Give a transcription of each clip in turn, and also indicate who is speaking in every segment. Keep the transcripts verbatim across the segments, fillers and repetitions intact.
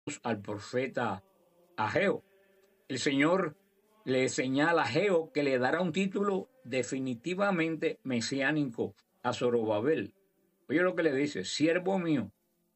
Speaker 1: al profeta Ageo. El Señor le señala a Ageo que le dará un título definitivamente mesiánico a Zorobabel. Oye lo que le dice: siervo mío,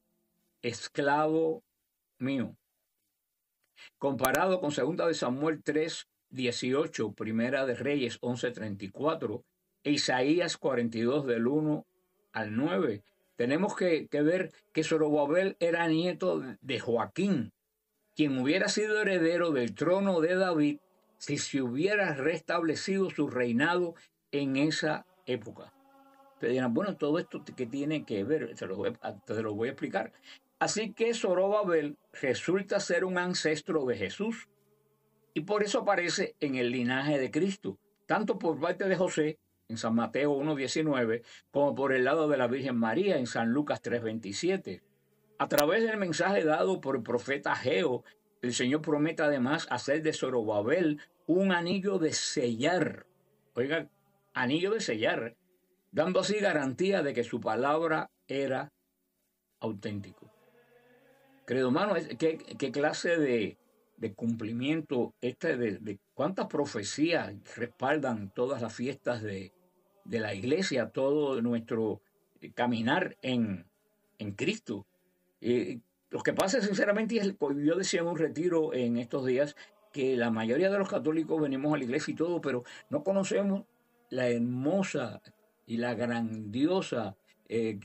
Speaker 1: esclavo mío. Comparado con segunda de Samuel tres dieciocho, primera de Reyes once treinta y cuatro, e Isaías cuarenta y dos del uno al nueve, tenemos que, que ver que Zorobabel era nieto de Joaquín, quien hubiera sido heredero del trono de David si se hubiera restablecido su reinado en esa época. Te dirán, bueno, todo esto que tiene que ver, te lo voy a, te lo voy a explicar. Así que Zorobabel resulta ser un ancestro de Jesús, y por eso aparece en el linaje de Cristo, tanto por parte de José, en San Mateo uno diecinueve, como por el lado de la Virgen María, en San Lucas tres veintisiete. A través del mensaje dado por el profeta Ageo, el Señor promete además hacer de Zorobabel un anillo de sellar. Oiga, anillo de sellar, dando así garantía de que su palabra era auténtico. Querido hermano, ¿qué, qué clase de, de cumplimiento este de, de cuántas profecías respaldan todas las fiestas de, de la iglesia, todo nuestro caminar en, en Cristo? Eh, lo que pasa sinceramente es, yo decía en un retiro en estos días, que la mayoría de los católicos venimos a la iglesia y todo, pero no conocemos la hermosa y la grandiosa eh,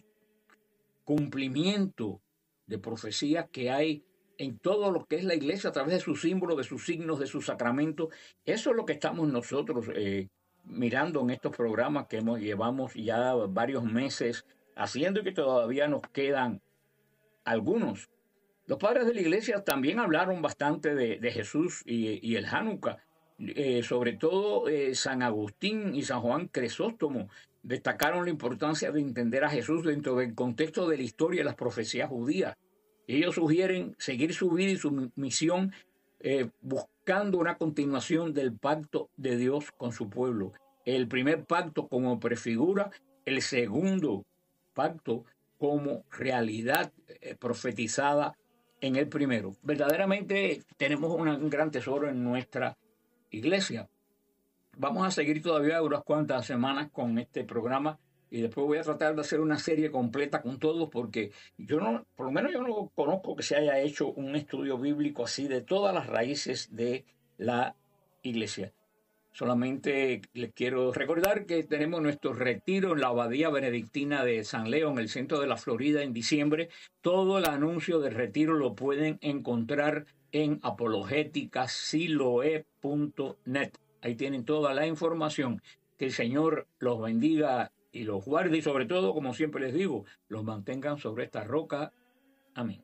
Speaker 1: cumplimiento de profecías que hay en todo lo que es la iglesia a través de sus símbolos, de sus signos, de sus sacramentos. Eso es lo que estamos nosotros eh, mirando en estos programas que hemos, llevamos ya varios meses haciendo y que todavía nos quedan algunos. Los padres de la iglesia también hablaron bastante de, de Jesús y, y el Hanukkah. Eh, sobre todo eh, San Agustín y San Juan Crisóstomo destacaron la importancia de entender a Jesús dentro del contexto de la historia y las profecías judías. Ellos sugieren seguir su vida y su misión eh, buscando una continuación del pacto de Dios con su pueblo. El primer pacto como prefigura, el segundo pacto como realidad eh, profetizada en el primero. Verdaderamente tenemos una, un gran tesoro en nuestra iglesia. Vamos a seguir todavía unas cuantas semanas con este programa y después voy a tratar de hacer una serie completa con todos, porque yo no, por lo menos yo no conozco que se haya hecho un estudio bíblico así de todas las raíces de la iglesia. Solamente les quiero recordar que tenemos nuestro retiro en la Abadía Benedictina de San Leo, en el centro de la Florida, en diciembre. Todo el anuncio del retiro lo pueden encontrar en apologética siloe punto net. Ahí tienen toda la información. Que el Señor los bendiga y los guarde y sobre todo, como siempre les digo, los mantengan sobre esta roca. Amén.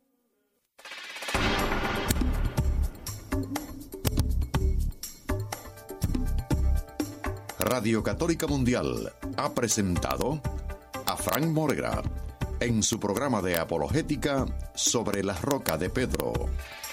Speaker 2: Radio Católica Mundial ha presentado a Frank Morera en su programa de apologética sobre la roca de Pedro.